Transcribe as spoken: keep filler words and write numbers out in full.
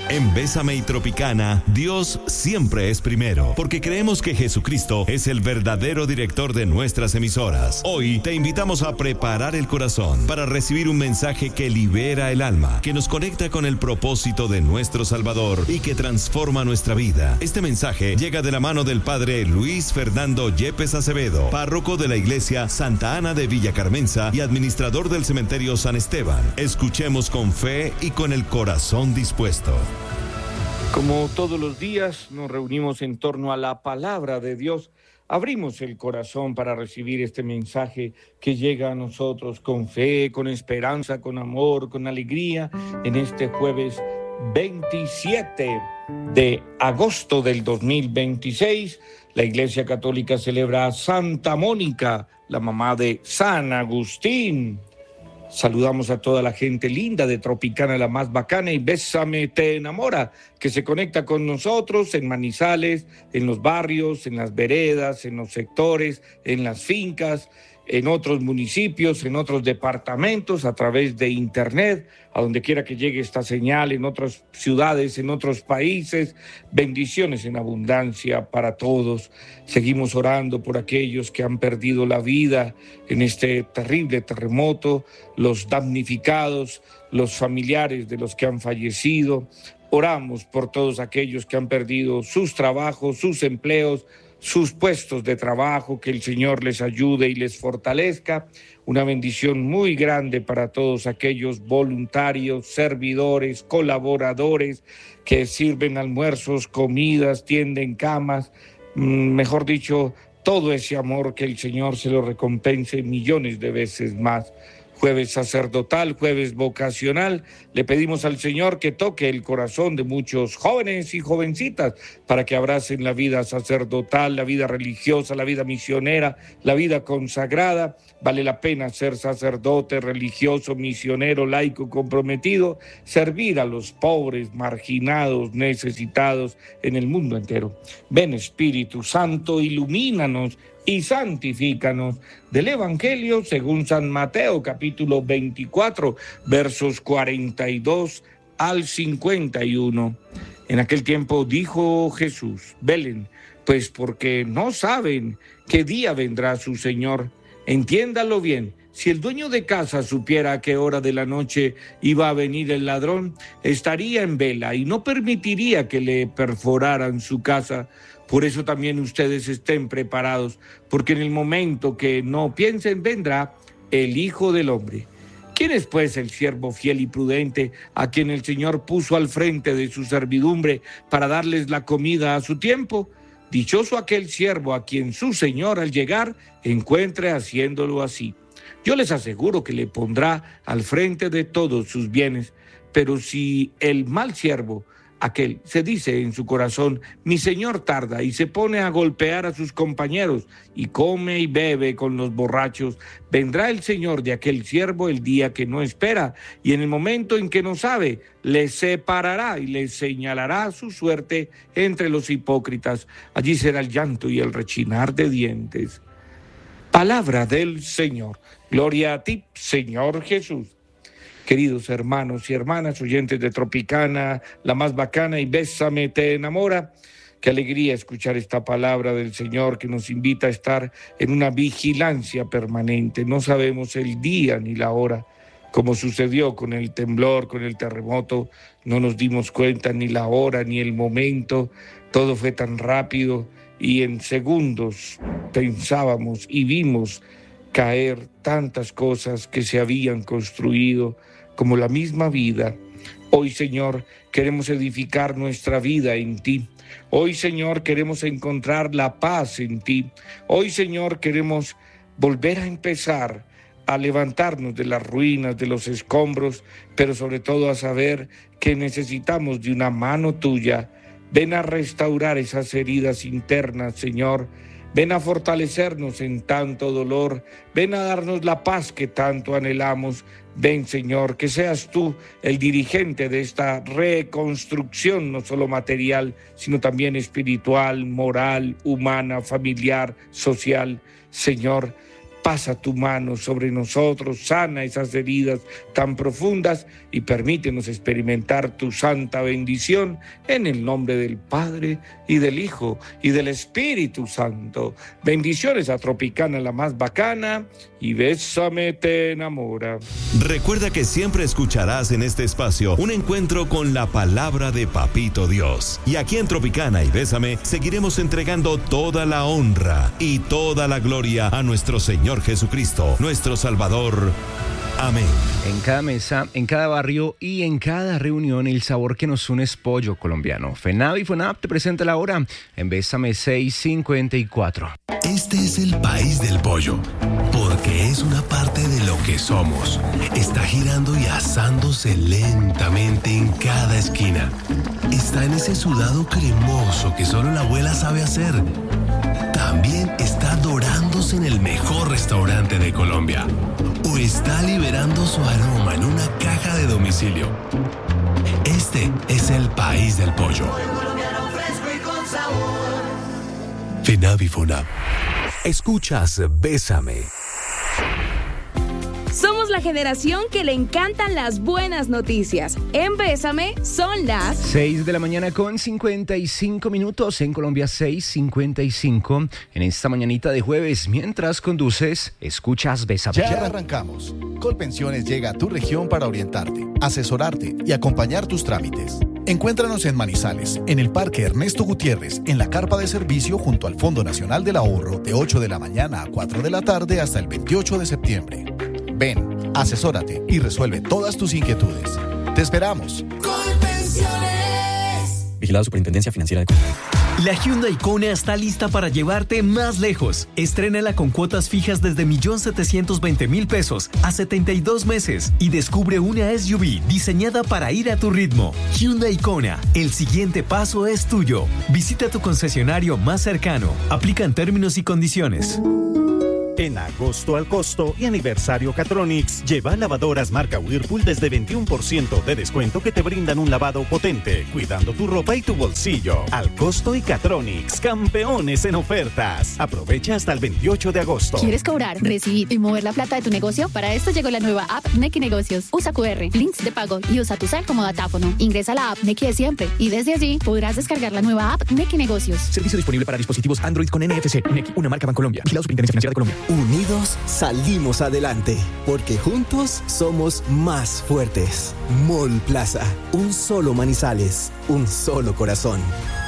En Bésame y Tropicana, Dios siempre es primero, porque creemos que Jesucristo es el verdadero director de nuestras emisoras. Hoy te invitamos a preparar el corazón para recibir un mensaje que libera el alma, que nos conecta con el propósito de nuestro Salvador y que transforma nuestra vida. Este mensaje llega de la mano del Padre Luis Fernando Yepes Acevedo, párroco de la Iglesia Santa Ana de Villa Carmenza y administrador del Cementerio San Esteban. Escuchemos con fe y con el corazón dispuesto. Como todos los días nos reunimos en torno a la palabra de Dios, abrimos el corazón para recibir este mensaje que llega a nosotros con fe, con esperanza, con amor, con alegría, en este jueves veintisiete de agosto del dos mil veintiséis. La Iglesia Católica celebra a Santa Mónica, la mamá de San Agustín. Saludamos a toda la gente linda de Tropicana, la más bacana, y Bésame te enamora, que se conecta con nosotros en Manizales, en los barrios, en las veredas, en los sectores, en las fincas, en otros municipios, en otros departamentos, a través de internet, a donde quiera que llegue esta señal, en otras ciudades, en otros países. Bendiciones en abundancia para todos. Seguimos orando por aquellos que han perdido la vida en este terrible terremoto, los damnificados, los familiares de los que han fallecido. Oramos por todos aquellos que han perdido sus trabajos, sus empleos, sus puestos de trabajo, que el Señor les ayude y les fortalezca. Una bendición muy grande para todos aquellos voluntarios, servidores, colaboradores que sirven almuerzos, comidas, tienden camas, mejor dicho, todo ese amor, que el Señor se lo recompense millones de veces más. Jueves sacerdotal, jueves vocacional, le pedimos al Señor que toque el corazón de muchos jóvenes y jovencitas para que abracen la vida sacerdotal, la vida religiosa, la vida misionera, la vida consagrada. Vale la pena ser sacerdote, religioso, misionero, laico, comprometido, servir a los pobres, marginados, necesitados en el mundo entero. Ven, Espíritu Santo, ilumínanos y santifícanos. Del Evangelio según San Mateo, capítulo veinticuatro, versos cuarenta y dos al cincuenta y uno. En aquel tiempo dijo Jesús: velen, pues porque no saben qué día vendrá su Señor. Entiéndalo bien. Si el dueño de casa supiera a qué hora de la noche iba a venir el ladrón, estaría en vela y no permitiría que le perforaran su casa. Por eso también ustedes estén preparados, porque en el momento que no piensen vendrá el Hijo del Hombre. ¿Quién es pues el siervo fiel y prudente a quien el Señor puso al frente de su servidumbre para darles la comida a su tiempo? Dichoso aquel siervo a quien su Señor al llegar encuentre haciéndolo así. Yo les aseguro que le pondrá al frente de todos sus bienes. Pero si el mal siervo, aquel, se dice en su corazón: mi señor tarda, y se pone a golpear a sus compañeros y come y bebe con los borrachos, vendrá el Señor de aquel siervo el día que no espera, y en el momento en que no sabe, le separará y le señalará su suerte entre los hipócritas. Allí será el llanto y el rechinar de dientes. Palabra del Señor. Gloria a ti, Señor Jesús. Queridos hermanos y hermanas, oyentes de Tropicana, la más bacana, y Bésame te enamora, qué alegría escuchar esta palabra del Señor que nos invita a estar en una vigilancia permanente. No sabemos el día ni la hora, como sucedió con el temblor, con el terremoto. No nos dimos cuenta ni la hora ni el momento, todo fue tan rápido y en segundos pensábamos y vimos caer tantas cosas que se habían construido, como la misma vida. Hoy, Señor, queremos edificar nuestra vida en ti. Hoy, Señor, queremos encontrar la paz en ti. Hoy, Señor, queremos volver a empezar a levantarnos de las ruinas, de los escombros, pero sobre todo a saber que necesitamos de una mano tuya. Ven a restaurar esas heridas internas, Señor. Ven a fortalecernos en tanto dolor. Ven a darnos la paz que tanto anhelamos. Ven, Señor, que seas tú el dirigente de esta reconstrucción, no solo material, sino también espiritual, moral, humana, familiar, social. Señor, Pasa tu mano sobre nosotros, sana esas heridas tan profundas y permítenos experimentar tu santa bendición en el nombre del Padre y del Hijo y del Espíritu Santo. Bendiciones a Tropicana, la más bacana, y Bésame te enamora. Recuerda que siempre escucharás en este espacio un encuentro con la palabra de Papito Dios. Y aquí en Tropicana y Bésame seguiremos entregando toda la honra y toda la gloria a nuestro Señor Jesucristo, nuestro Salvador. Amén. En cada mesa, en cada barrio y en cada reunión, el sabor que nos une es pollo colombiano. FENAV y FONAP te presenta la hora en Bésame seis cincuenta y cuatro. Este es el país del pollo, porque es una parte de lo que somos. Está girando y asándose lentamente en cada esquina. Está en ese sudado cremoso que solo la abuela sabe hacer. También está dorándose en el mejor restaurante de Colombia. O está liberando su aroma en una caja de domicilio. Este es el país del pollo. FENAV y FONAP. Escuchas Bésame. Somos la generación que le encantan las buenas noticias. En Bésame son las seis de la mañana con cincuenta y cinco minutos. En Colombia, seis cincuenta y cinco. En esta mañanita de jueves, mientras conduces, escuchas Bésame. Ya arrancamos. Colpensiones llega a tu región para orientarte, asesorarte y acompañar tus trámites. Encuéntranos en Manizales, en el Parque Ernesto Gutiérrez, en la carpa de servicio junto al Fondo Nacional del Ahorro, de ocho de la mañana a cuatro de la tarde hasta el veintiocho de septiembre. Ven, asesórate y resuelve todas tus inquietudes. ¡Te esperamos! Colpensiones. Vigilado Superintendencia Financiera de Colombia. La Hyundai Kona está lista para llevarte más lejos. Estrénala con cuotas fijas desde un millón setecientos veinte mil pesos a setenta y dos meses y descubre una S U V diseñada para ir a tu ritmo. Hyundai Kona, el siguiente paso es tuyo. Visita tu concesionario más cercano. Aplican términos y condiciones. En agosto al costo y aniversario Catronics, lleva lavadoras marca Whirlpool desde veintiuno por ciento de descuento que te brindan un lavado potente, cuidando tu ropa y tu bolsillo. Al costo y Catronics, campeones en ofertas. Aprovecha hasta el veintiocho de agosto. ¿Quieres cobrar, recibir y mover la plata de tu negocio? Para esto llegó la nueva app Nequi Negocios. Usa Q R, links de pago y usa tu cel como datáfono. Ingresa a la app Nequi de siempre y desde allí podrás descargar la nueva app Nequi Negocios. Servicio disponible para dispositivos Android con N F C. Nequi, una marca Bancolombia. Vigilado Superintendencia Financiera de Colombia. Unidos salimos adelante, porque juntos somos más fuertes. Mall Plaza, un solo Manizales, un solo corazón.